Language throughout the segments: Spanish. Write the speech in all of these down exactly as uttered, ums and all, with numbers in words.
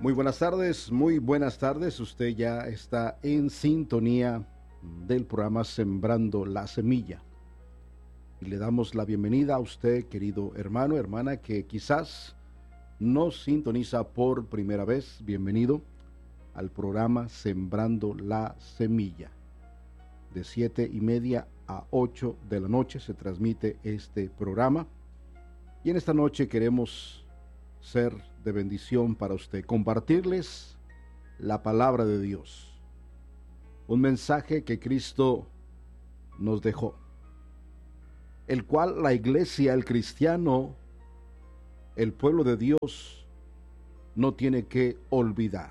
Muy buenas tardes, muy buenas tardes. Usted ya está en sintonía del programa Sembrando la Semilla. Y le damos la bienvenida a usted, querido hermano, hermana, que quizás nos sintoniza por primera vez. Bienvenido al programa Sembrando la Semilla. De siete y media a ocho de la noche se transmite este programa. Y en esta noche queremos ser de bendición para usted, compartirles la palabra de Dios, un mensaje que Cristo nos dejó, el cual la iglesia, el cristiano, el pueblo de Dios no tiene que olvidar.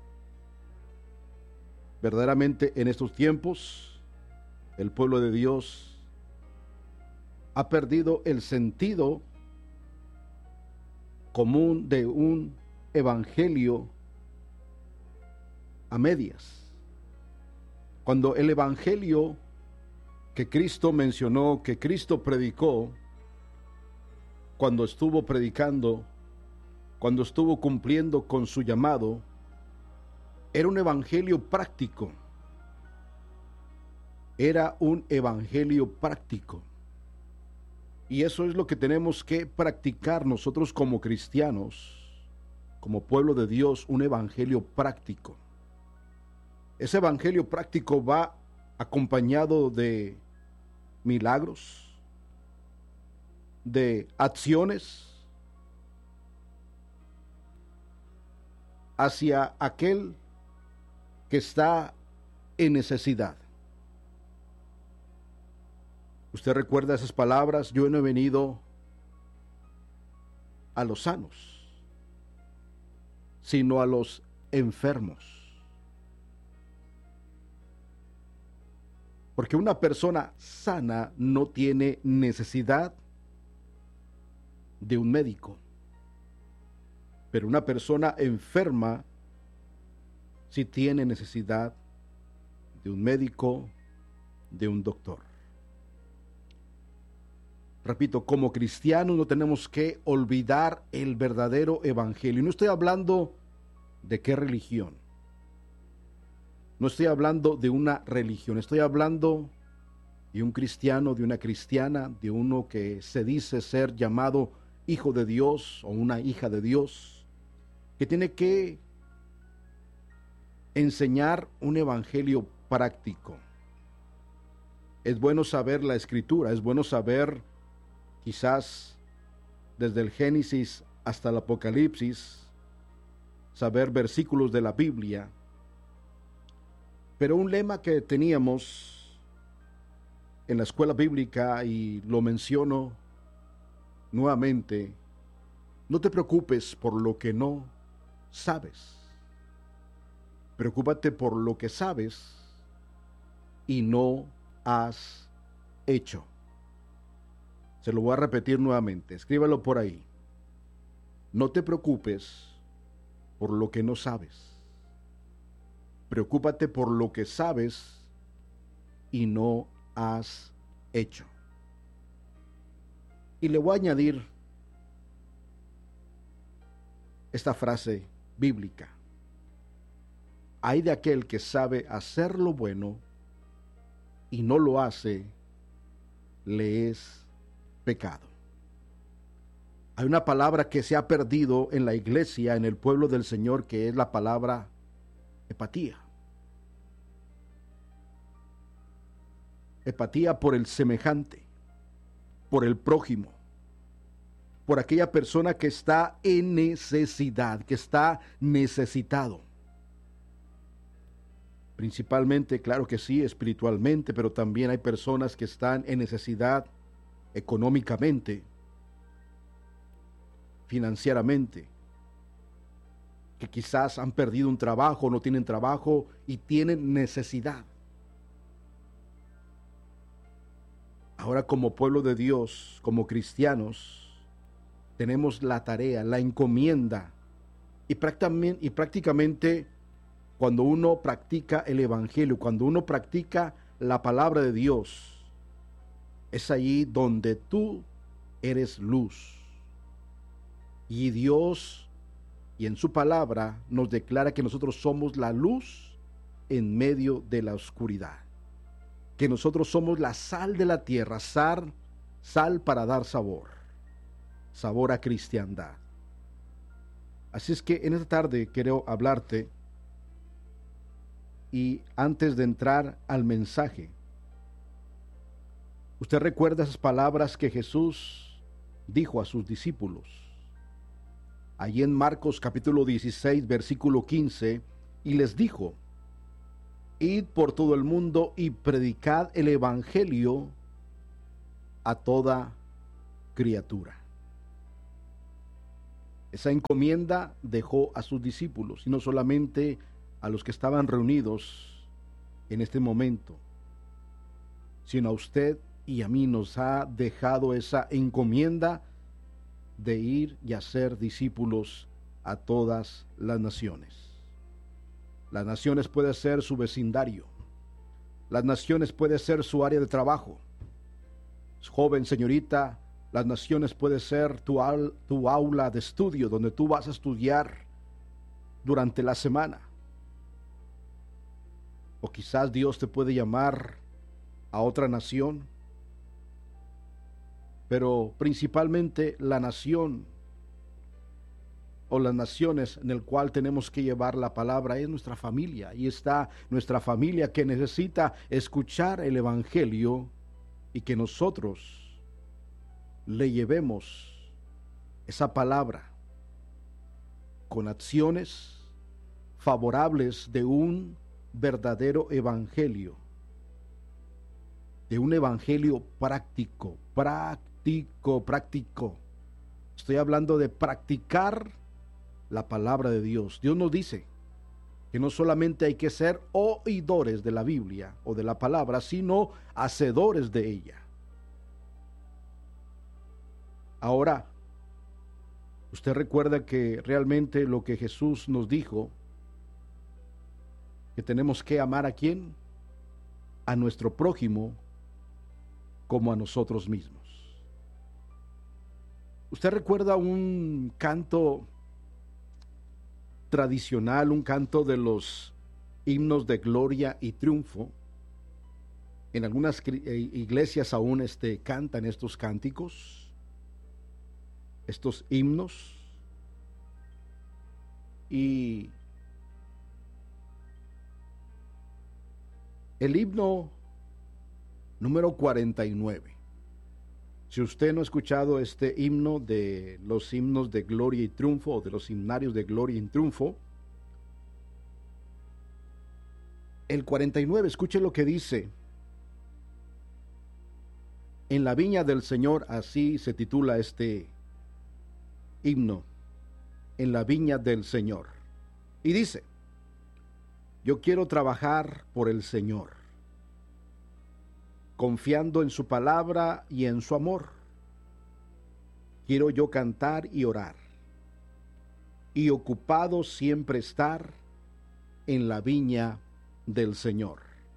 Verdaderamente en estos tiempos el pueblo de Dios ha perdido el sentido común de un evangelio a medias. Cuando el evangelio que Cristo mencionó, que Cristo predicó, cuando estuvo predicando, cuando estuvo cumpliendo con su llamado, era un evangelio práctico. Era un evangelio práctico. Y eso es lo que tenemos que practicar nosotros como cristianos, como pueblo de Dios, un evangelio práctico. Ese evangelio práctico va acompañado de milagros, de acciones hacia aquel que está en necesidad. Usted recuerda esas palabras: yo no he venido a los sanos, sino a los enfermos. Porque una persona sana no tiene necesidad de un médico, pero una persona enferma sí tiene necesidad de un médico, de un doctor. Repito, como cristianos no tenemos que olvidar el verdadero evangelio. No estoy hablando de qué religión. No estoy hablando de una religión. Estoy hablando de un cristiano, de una cristiana, de uno que se dice ser llamado hijo de Dios o una hija de Dios, que tiene que enseñar un evangelio práctico. Es bueno saber la escritura, es bueno saber quizás desde el Génesis hasta el Apocalipsis, saber versículos de la Biblia. Pero un lema que teníamos en la escuela bíblica, y lo menciono nuevamente: no te preocupes por lo que no sabes. Preocúpate por lo que sabes y no has hecho. Se lo voy a repetir nuevamente, escríbalo por ahí. No te preocupes por lo que no sabes. Preocúpate por lo que sabes y no has hecho. Y le voy a añadir esta frase bíblica: ay de aquel que sabe hacer lo bueno y no lo hace, le es pecado. Hay una palabra que se ha perdido en la iglesia, en el pueblo del Señor, que es la palabra empatía. Empatía por el semejante, por el prójimo, por aquella persona que está en necesidad, que está necesitado. Principalmente, claro que sí, espiritualmente, pero también hay personas que están en necesidad económicamente, financieramente, que quizás han perdido un trabajo, no tienen trabajo y tienen necesidad. Ahora, como pueblo de Dios, como cristianos, tenemos la tarea, la encomienda, y prácticamente, y prácticamente cuando uno practica el evangelio, cuando uno practica la palabra de Dios, es allí donde tú eres luz. Y Dios y en su palabra nos declara que nosotros somos la luz en medio de la oscuridad, que nosotros somos la sal de la tierra, sal, sal para dar sabor, sabor a cristiandad. Así es que en esta tarde quiero hablarte, y antes de entrar al mensaje, usted recuerda esas palabras que Jesús dijo a sus discípulos. Allí en Marcos capítulo dieciséis, versículo quince, y les dijo: id por todo el mundo y predicad el evangelio a toda criatura. Esa encomienda dejó a sus discípulos, y no solamente a los que estaban reunidos en este momento, sino a usted y a mí nos ha dejado esa encomienda de ir y hacer discípulos a todas las naciones. Las naciones puede ser su vecindario, las naciones puede ser su área de trabajo. Joven señorita, las naciones puede ser tu, al, tu aula de estudio, donde tú vas a estudiar durante la semana. O quizás Dios te puede llamar a otra nación, pero principalmente la nación o las naciones en el cual tenemos que llevar la palabra es nuestra familia. Ahí está nuestra familia que necesita escuchar el evangelio y que nosotros le llevemos esa palabra con acciones favorables de un verdadero evangelio, de un evangelio práctico, práctico, práctico. Estoy hablando de practicar la palabra de Dios. Dios nos dice que no solamente hay que ser oidores de la Biblia o de la palabra, sino hacedores de ella. Ahora, usted recuerda que realmente lo que Jesús nos dijo, que tenemos que amar a quién, a nuestro prójimo como a nosotros mismos. ¿Usted recuerda un canto tradicional, un canto de los himnos de gloria y triunfo? En algunas iglesias aún este, cantan estos cánticos, estos himnos, y el himno número cuarenta y nueve. Si usted no ha escuchado este himno de los himnos de gloria y triunfo, o de los himnarios de gloria y triunfo, el cuarenta y nueve, escuche lo que dice: en la viña del Señor, así se titula este himno, en la viña del Señor. Y dice: yo quiero trabajar por el Señor, confiando en su palabra y en su amor. Quiero yo cantar y orar, y ocupado siempre estar en la viña del Señor.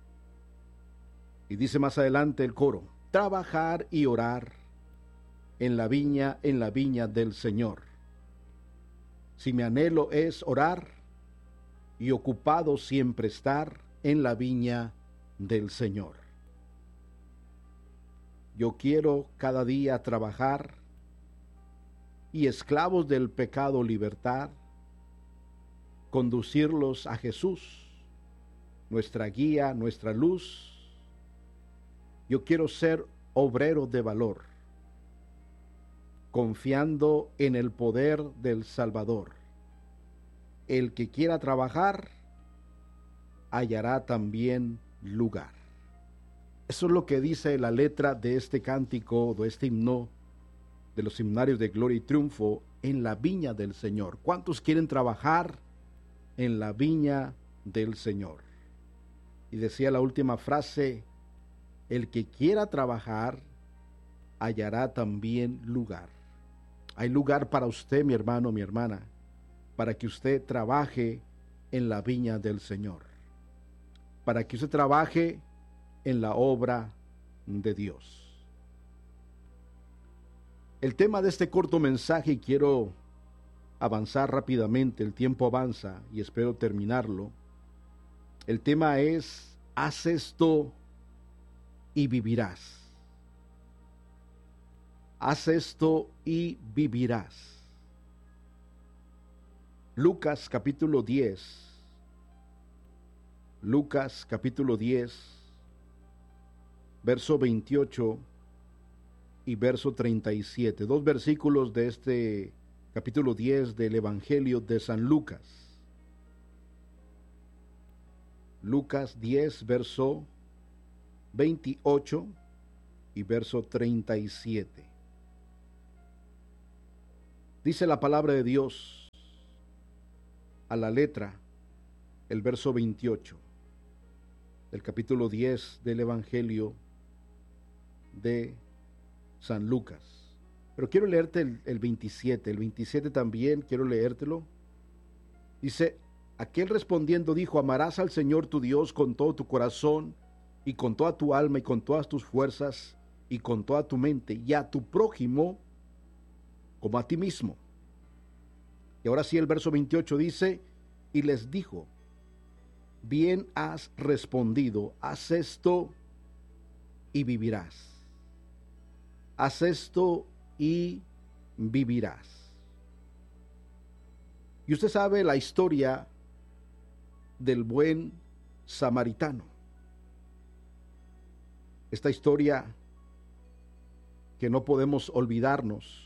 Y dice más adelante el coro: trabajar y orar en la viña, en la viña del Señor. Si mi anhelo es orar, y ocupado siempre estar en la viña del Señor. Yo quiero cada día trabajar, y esclavos del pecado libertad, conducirlos a Jesús, nuestra guía, nuestra luz. Yo quiero ser obrero de valor, confiando en el poder del Salvador. El que quiera trabajar, hallará también lugar. Eso es lo que dice la letra de este cántico, de este himno, de los himnarios de gloria y triunfo, en la viña del Señor. ¿Cuántos quieren trabajar en la viña del Señor? Y decía la última frase: el que quiera trabajar, hallará también lugar. Hay lugar para usted, mi hermano, mi hermana, para que usted trabaje en la viña del Señor, para que usted trabaje en la obra de Dios. El tema de este corto mensaje, quiero avanzar rápidamente, el tiempo avanza y espero terminarlo. El tema es: haz esto y vivirás. Haz esto y vivirás. Lucas capítulo diez. Lucas capítulo diez, verso veintiocho y verso treinta y siete. Dos versículos de este capítulo diez del Evangelio de San Lucas. Lucas diez, verso veintiocho y verso treinta y siete. Dice la palabra de Dios a la letra, el verso veintiocho del capítulo diez del Evangelio de San Lucas. Pero quiero leerte el, el veintisiete. El veintisiete también quiero leértelo. Dice: aquel respondiendo dijo: amarás al Señor tu Dios con todo tu corazón y con toda tu alma y con todas tus fuerzas y con toda tu mente, y a tu prójimo como a ti mismo. Y ahora sí, el verso veintiocho dice: y les dijo: bien has respondido, haz esto y vivirás. Haz esto y vivirás. Y usted sabe la historia del buen samaritano. Esta historia que no podemos olvidarnos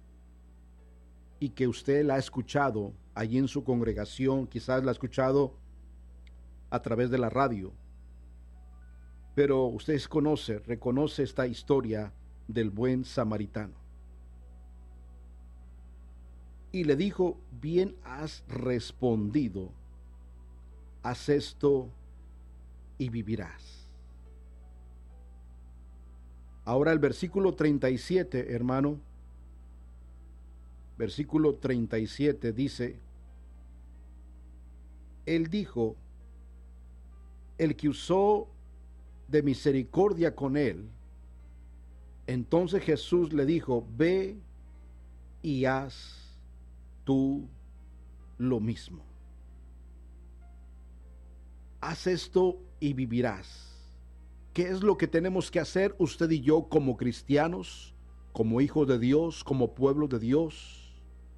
y que usted la ha escuchado allí en su congregación, quizás la ha escuchado a través de la radio, pero usted conoce, reconoce esta historia del buen samaritano. Y le dijo: bien has respondido, haz esto y vivirás. Ahora el versículo treinta y siete, hermano, versículo treinta y siete dice: él dijo: el que usó de misericordia con él. Entonces Jesús le dijo: ve y haz tú lo mismo. Haz esto y vivirás. ¿Qué es lo que tenemos que hacer usted y yo como cristianos, como hijos de Dios, como pueblo de Dios?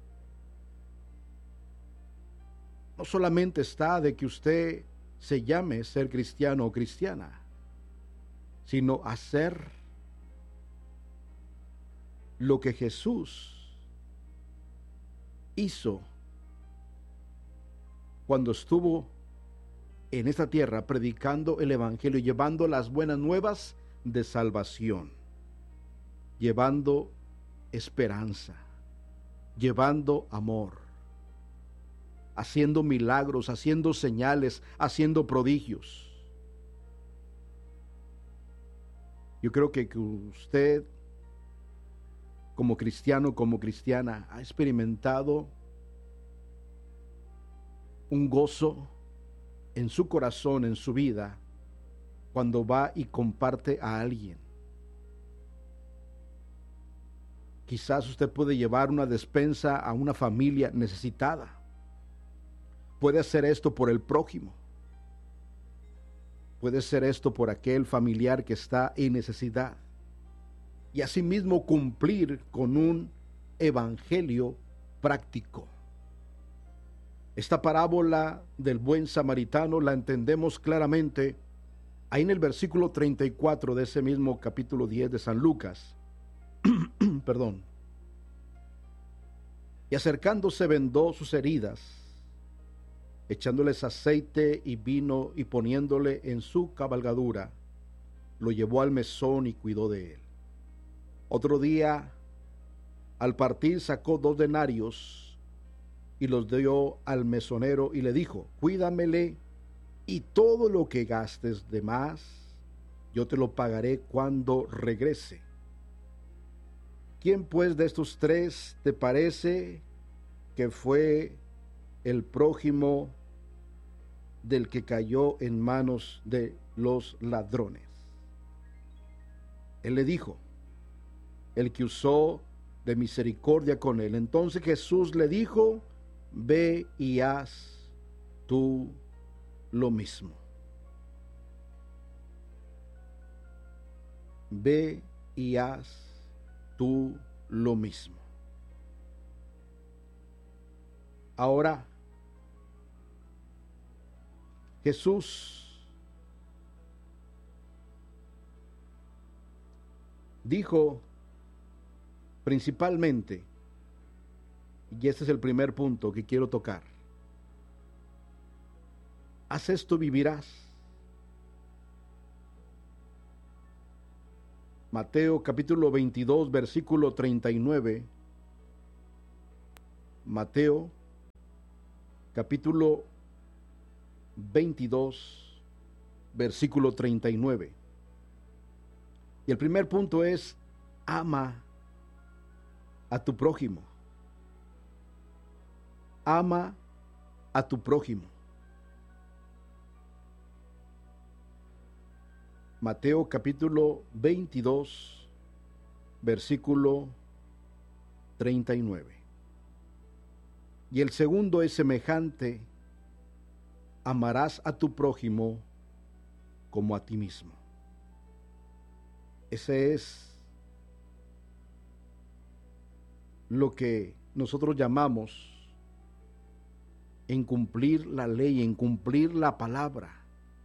No solamente está de que usted se llame ser cristiano o cristiana, sino hacer lo que Jesús hizo cuando estuvo en esta tierra predicando el evangelio, llevando las buenas nuevas de salvación, llevando esperanza, llevando amor, haciendo milagros, haciendo señales, haciendo prodigios. Yo creo que usted, como cristiano, como cristiana, ha experimentado un gozo en su corazón, en su vida, cuando va y comparte a alguien. Quizás usted puede llevar una despensa a una familia necesitada. Puede hacer esto por el prójimo. Puede hacer esto por aquel familiar que está en necesidad. Y asimismo cumplir con un evangelio práctico. Esta parábola del buen samaritano la entendemos claramente ahí en el versículo treinta y cuatro de ese mismo capítulo diez de San Lucas. Perdón. Y acercándose vendó sus heridas, echándoles aceite y vino y poniéndole en su cabalgadura, lo llevó al mesón y cuidó de él. Otro día, al partir, sacó dos denarios y los dio al mesonero y le dijo: cuídamele, y todo lo que gastes de más, yo te lo pagaré cuando regrese. ¿Quién pues de estos tres te parece que fue el prójimo del que cayó en manos de los ladrones? Él le dijo: el que usó de misericordia con él. Entonces Jesús le dijo: ve y haz tú lo mismo. Ve y haz tú lo mismo. Ahora, Jesús dijo principalmente, y este es el primer punto que quiero tocar: haz esto, vivirás. Mateo capítulo veintidós, versículo treinta y nueve. Mateo capítulo veintidós, versículo treinta y nueve. Y el primer punto es: ama a tu prójimo. Ama a tu prójimo. Mateo capítulo veintidós, versículo treinta y nueve. Y el segundo es semejante: amarás a tu prójimo como a ti mismo. Ese es lo que nosotros llamamos en cumplir la ley, en cumplir la palabra.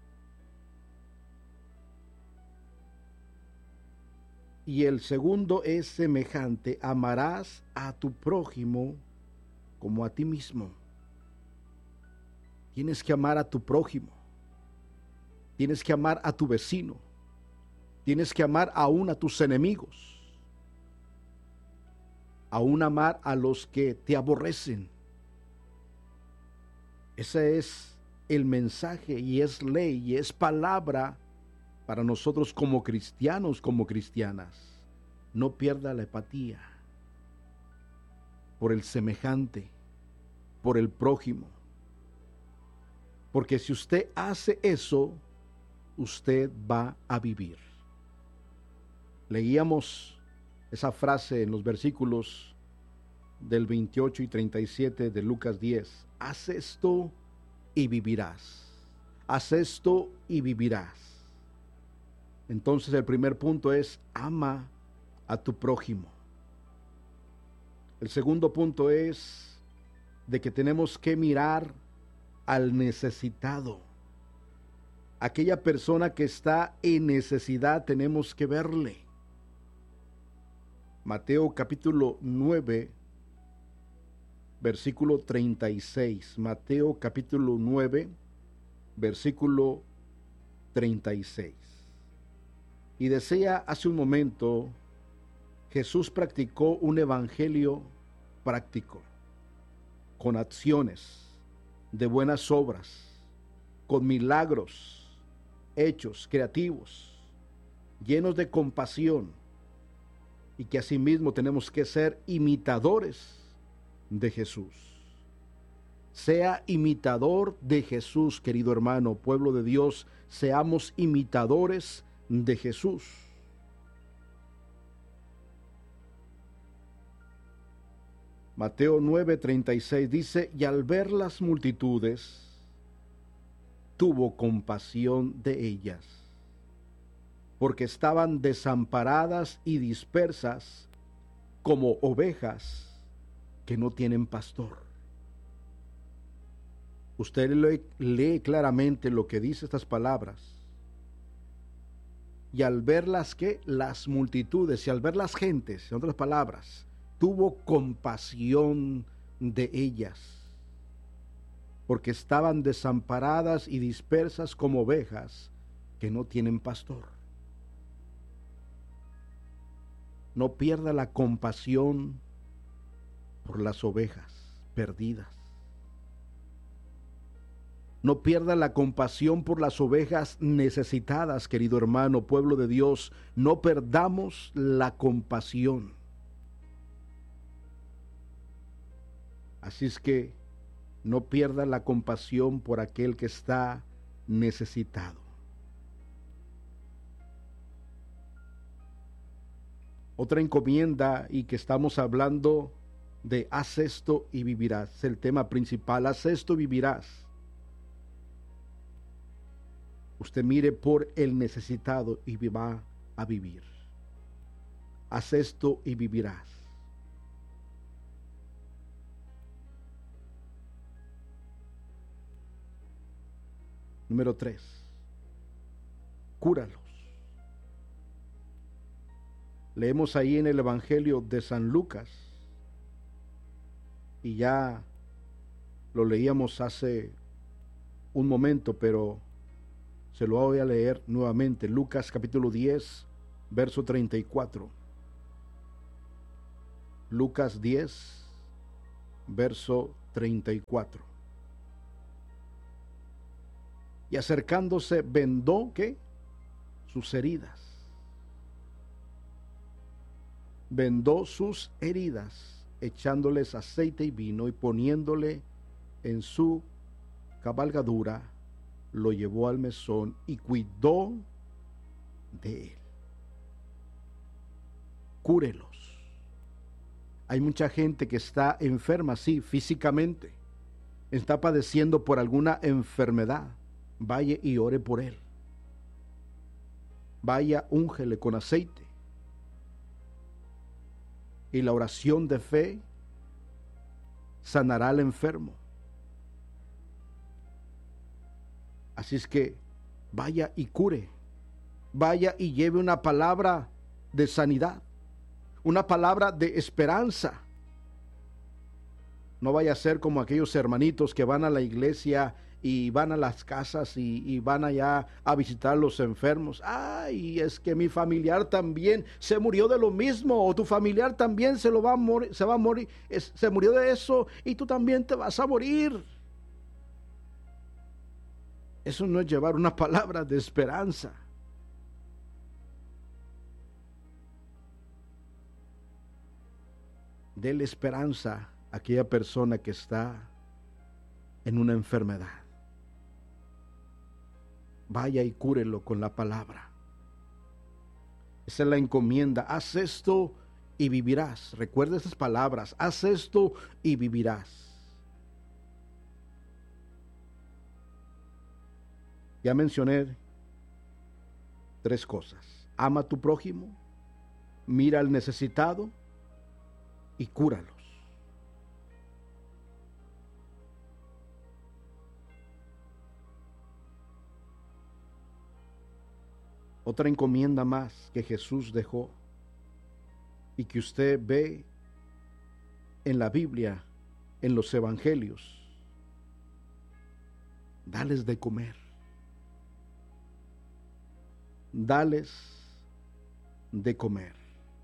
Y el segundo es semejante: amarás a tu prójimo como a ti mismo. Tienes que amar a tu prójimo. Tienes que amar a tu vecino. Tienes que amar aún a tus enemigos. Aún amar a los que te aborrecen. Ese es el mensaje, y es ley, y es palabra para nosotros como cristianos, como cristianas. No pierda la empatía por el semejante, por el prójimo. Porque si usted hace eso, usted va a vivir. Leíamos esa frase en los versículos del veintiocho y treinta y siete de Lucas diez. Haz esto y vivirás. Haz esto y vivirás. Entonces el primer punto es: ama a tu prójimo. El segundo punto es de que tenemos que mirar al necesitado. Aquella persona que está en necesidad, tenemos que verle. Mateo capítulo nueve, versículo treinta y seis. Mateo capítulo nueve, versículo treinta y seis. Y decía hace un momento, Jesús practicó un evangelio práctico, con acciones de buenas obras, con milagros, hechos creativos, llenos de compasión, y que asimismo tenemos que ser imitadores de Jesús. Sea imitador de Jesús, querido hermano, pueblo de Dios, seamos imitadores de Jesús. Mateo nueve, treinta y seis dice: y al ver las multitudes, tuvo compasión de ellas, porque estaban desamparadas y dispersas como ovejas que no tienen pastor. Usted lee, lee claramente lo que dice estas palabras. Y al ver las que las multitudes, y al ver las gentes, en otras palabras, tuvo compasión de ellas, porque estaban desamparadas y dispersas como ovejas que no tienen pastor. No pierda la compasión por las ovejas perdidas. No pierda la compasión por las ovejas necesitadas, querido hermano, pueblo de Dios. No perdamos la compasión. Así es que no pierda la compasión por aquel que está necesitado. Otra encomienda, y que estamos hablando de haz esto y vivirás. Es el tema principal, haz esto y vivirás. Usted mire por el necesitado y va a vivir. Haz esto y vivirás. Número tres, cúralos. Leemos ahí en el Evangelio de San Lucas, y ya lo leíamos hace un momento, pero se lo voy a leer nuevamente. Lucas capítulo diez, verso treinta y cuatro. Lucas diez, verso treinta y cuatro. Y acercándose vendó, ¿qué? Sus heridas. Vendó sus heridas, echándoles aceite y vino, y poniéndole en su cabalgadura, lo llevó al mesón y cuidó de él. Cúrelos. Hay mucha gente que está enferma, sí, físicamente. Está padeciendo por alguna enfermedad. Vaya y ore por él. Vaya, úngele con aceite. Y la oración de fe sanará al enfermo. Así es que vaya y cure. Vaya y lleve una palabra de sanidad. Una palabra de esperanza. No vaya a ser como aquellos hermanitos que van a la iglesia y van a las casas y, y van allá a visitar a los enfermos. Ay, es que mi familiar también se murió de lo mismo, o tu familiar también se lo va a morir, se va a morir, es, se murió de eso, y tú también te vas a morir. Eso no es llevar una palabra de esperanza. Dele esperanza a aquella persona que está en una enfermedad. Vaya y cúrelo con la palabra. Esa es la encomienda. Haz esto y vivirás. Recuerda esas palabras. Haz esto y vivirás. Ya mencioné tres cosas. Ama a tu prójimo, mira al necesitado y cúralos. Otra encomienda más que Jesús dejó y que usted ve en la Biblia, en los evangelios. Dales de comer. Dales de comer.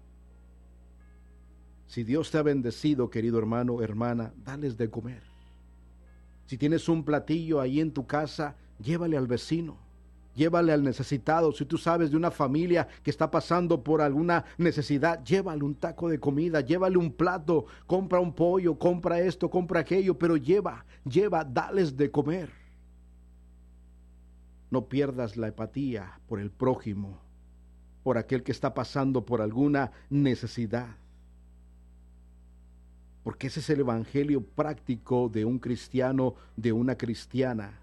Si Dios te ha bendecido, querido hermano, hermana, dales de comer. Si tienes un platillo ahí en tu casa, llévale al vecino. Llévale al necesitado. Si tú sabes de una familia que está pasando por alguna necesidad, llévale un taco de comida, llévale un plato, compra un pollo, compra esto, compra aquello, pero lleva, lleva, dales de comer. No pierdas la empatía por el prójimo, por aquel que está pasando por alguna necesidad. Porque ese es el evangelio práctico de un cristiano, de una cristiana.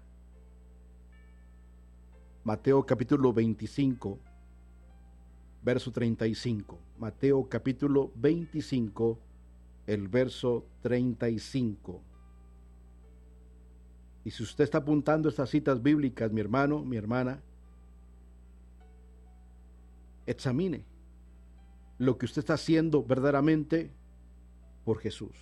Mateo capítulo veinticinco, verso treinta y cinco. Mateo capítulo veinticinco, el verso treinta y cinco. Y si usted está apuntando estas citas bíblicas, mi hermano, mi hermana, examine lo que usted está haciendo verdaderamente por Jesús.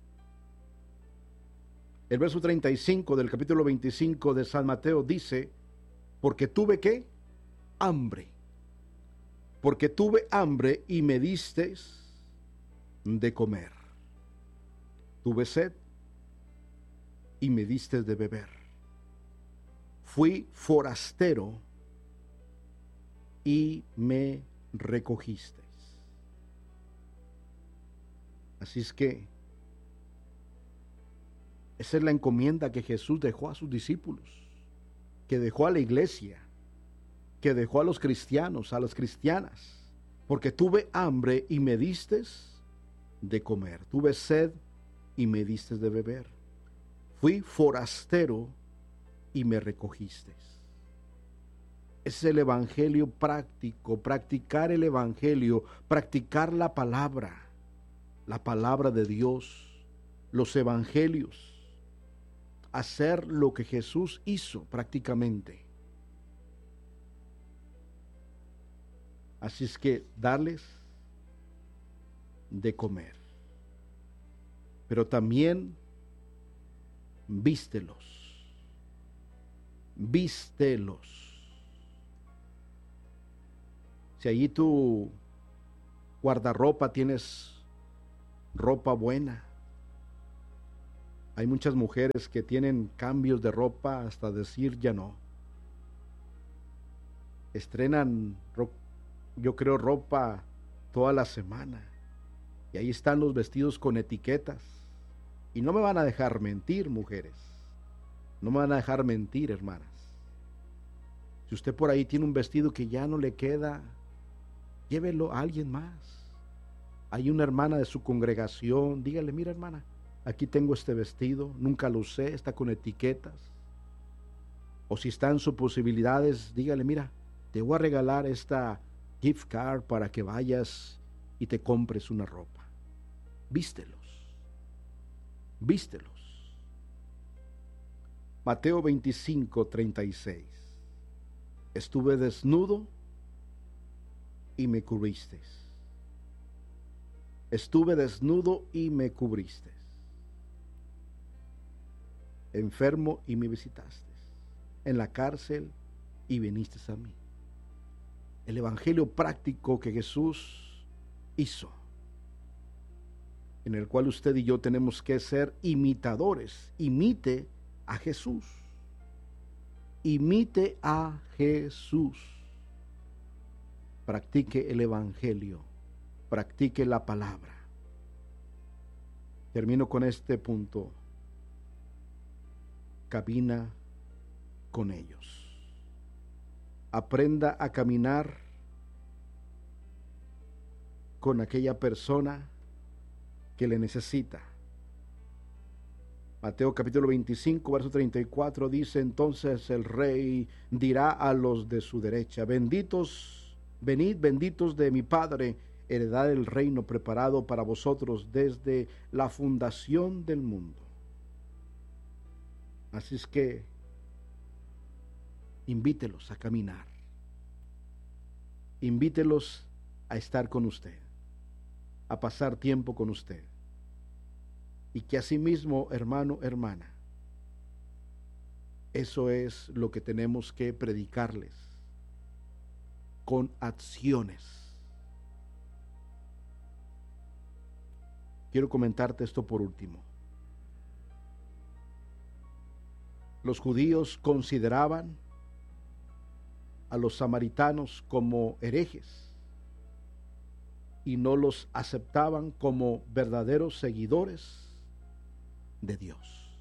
El verso treinta y cinco del capítulo veinticinco de San Mateo dice: porque tuve ¿qué? Hambre. Porque tuve hambre y me disteis de comer. Tuve sed y me diste de beber. Fui forastero y me recogisteis. Así es que esa es la encomienda que Jesús dejó a sus discípulos, que dejó a la iglesia, que dejó a los cristianos, a las cristianas. Porque tuve hambre y me distes de comer, tuve sed y me distes de beber, fui forastero y me recogiste. Es el evangelio práctico, practicar el evangelio, practicar la palabra, la palabra de Dios, los evangelios, hacer lo que Jesús hizo prácticamente. Así es que darles de comer, pero también vístelos, vístelos. Si allí tu guardarropa tienes ropa buena, hay muchas mujeres que tienen cambios de ropa hasta decir ya no. Estrenan, yo creo, ropa toda la semana. Y ahí están los vestidos con etiquetas. Y no me van a dejar mentir, mujeres. No me van a dejar mentir, hermanas. Si usted por ahí tiene un vestido que ya no le queda, llévelo a alguien más. Hay una hermana de su congregación, dígale, mira hermana, aquí tengo este vestido, nunca lo usé, está con etiquetas. O si está en sus posibilidades, dígale, mira, te voy a regalar esta gift card para que vayas y te compres una ropa. Vístelos, vístelos. Mateo veinticinco, treinta y seis. Estuve desnudo y me cubristeis. Estuve desnudo y me cubristeis. Enfermo y me visitaste. En la cárcel y viniste a mí. El evangelio práctico que Jesús hizo, en el cual usted y yo tenemos que ser imitadores. Imite a Jesús. Imite a Jesús. Practique el evangelio. Practique la palabra. Termino con este punto. Camina con ellos. Aprenda a caminar con aquella persona que le necesita. Mateo capítulo veinticinco, verso treinta y cuatro dice: entonces el rey dirá a los de su derecha: benditos, venid benditos de mi Padre, heredad el reino preparado para vosotros desde la fundación del mundo. Así es que invítelos a caminar. Invítelos a estar con usted, a pasar tiempo con usted. Y que asimismo, hermano, hermana, eso es lo que tenemos que predicarles con acciones. Quiero comentarte esto por último. Los judíos consideraban a los samaritanos como herejes y no los aceptaban como verdaderos seguidores de Dios.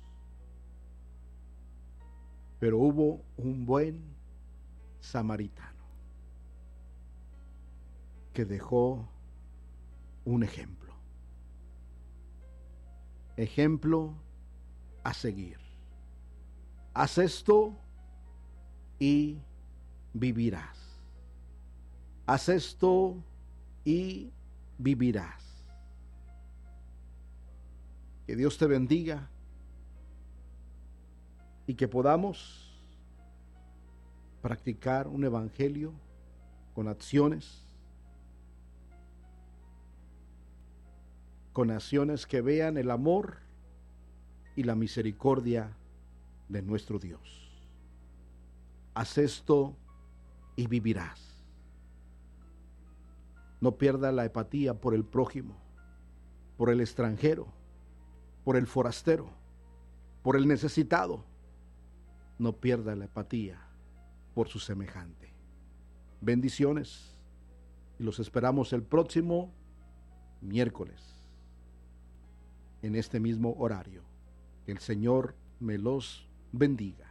Pero hubo un buen samaritano que dejó un ejemplo. Ejemplo a seguir. Haz esto y vivirás. Haz esto y vivirás. Que Dios te bendiga y que podamos practicar un evangelio con acciones, con acciones que vean el amor y la misericordia de nuestro Dios. Haz esto y vivirás. No pierda la empatía por el prójimo, por el extranjero, por el forastero, por el necesitado. No pierda la empatía por su semejante. Bendiciones y los esperamos el próximo miércoles en este mismo horario. Que el Señor me los bendiga.